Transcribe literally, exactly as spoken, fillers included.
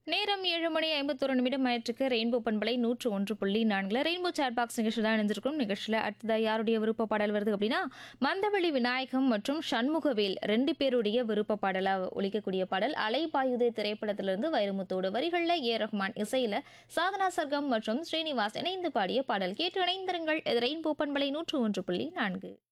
நேரம் ஏழு மணி ஐம்பத்தொரு நிமிடம் ஆயிற்றுக்கு ரெயின்போ பண்பலை நூற்று ஒன்று புள்ளி நான்குல ரெயின்போ சேட் பாக்ஸ் நிகழ்ச்சி தான் இணைஞ்சிருக்கும். நிகழ்ச்சியில் அடுத்ததாக யாருடைய விருப்ப பாடல் வருது அப்படின்னா மந்தவெளி விநாயகம் மற்றும் சண்முகவேல் ரெண்டு பேருடைய விருப்ப பாடலாக ஒலிக்கக்கூடிய பாடல் அலைபாயுதே திரைப்படத்திலிருந்து வைரமுத்தோடு வரிகளில் ஏ ரஹ்மான் இசையில சாதனா சர்க்கம் மற்றும் ஸ்ரீனிவாஸ் இணைந்து பாடிய பாடல். கேட்டு இணைந்திருங்கள். இது ரெயின்போ பண்பலை நூற்று ஒன்று புள்ளி நான்கு.